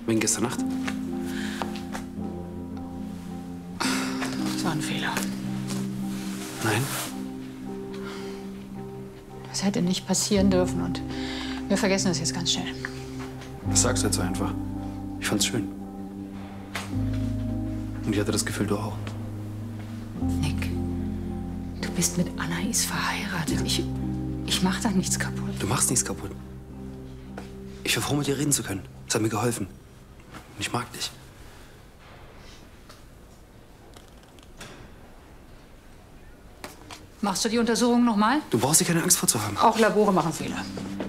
Wegen gestern Nacht? Das war ein Fehler. Nein? Das hätte nicht passieren dürfen und wir vergessen das jetzt ganz schnell. Das sagst du jetzt so einfach. Ich fand's schön. Und ich hatte das Gefühl, du auch. Nick, du bist mit Anais verheiratet. Ich mach da nichts kaputt. Du machst nichts kaputt. Ich war froh, mit dir reden zu können. Es hat mir geholfen. Und ich mag dich. Machst du die Untersuchung noch mal? Du brauchst dir keine Angst vor zu haben. Auch Labore machen Fehler.